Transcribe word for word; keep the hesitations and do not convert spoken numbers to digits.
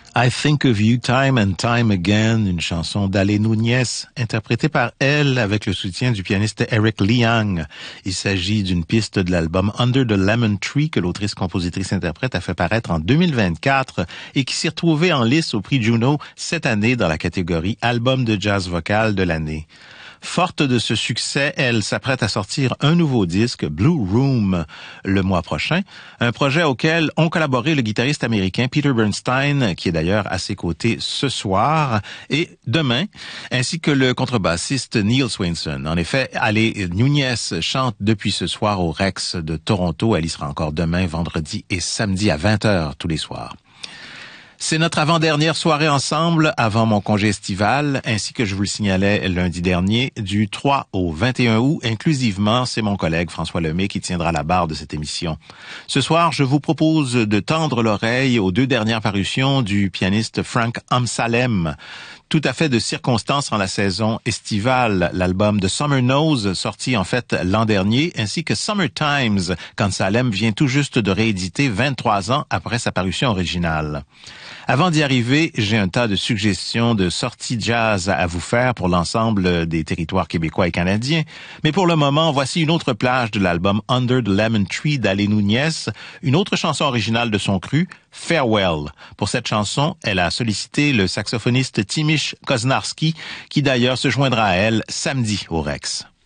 I Think of You Time and Time Again, une chanson d'Ale Núñez, interprétée par elle avec le soutien du pianiste Eric Liang. Il s'agit d'une piste de l'album Under the Lemon Tree que l'autrice-compositrice-interprète a fait paraître en deux mille vingt-quatre et qui s'est retrouvée en lice au prix Juno cette année dans la catégorie Album de jazz vocal de l'année. Forte de ce succès, elle s'apprête à sortir un nouveau disque, Blue Room, le mois prochain. Un projet auquel ont collaboré le guitariste américain Peter Bernstein, qui est d'ailleurs à ses côtés ce soir et demain, ainsi que le contrebassiste Neil Swainson. En effet, Ale Núñez chante depuis ce soir au Rex de Toronto. Elle y sera encore demain, vendredi et samedi à vingt heures tous les soirs. C'est notre avant-dernière soirée ensemble avant mon congé estival, ainsi que je vous le signalais lundi dernier, du trois au vingt et un août, inclusivement, c'est mon collègue François Lemay qui tiendra la barre de cette émission. Ce soir, je vous propose de tendre l'oreille aux deux dernières parutions du pianiste Frank Amsalem. Tout à fait de circonstance en la saison estivale, l'album de Summer Knows, sorti en fait l'an dernier, ainsi que Summer Times, qu'Amsalem vient tout juste de rééditer vingt-trois ans après sa parution originale. Avant d'y arriver, j'ai un tas de suggestions de sorties jazz à vous faire pour l'ensemble des territoires québécois et canadiens. Mais pour le moment, voici une autre plage de l'album Under the Lemon Tree d'Ale Núñez, une autre chanson originale de son cru, Farewell. Pour cette chanson, elle a sollicité le saxophoniste Timish Koznarski, qui d'ailleurs se joindra à elle samedi au Rex.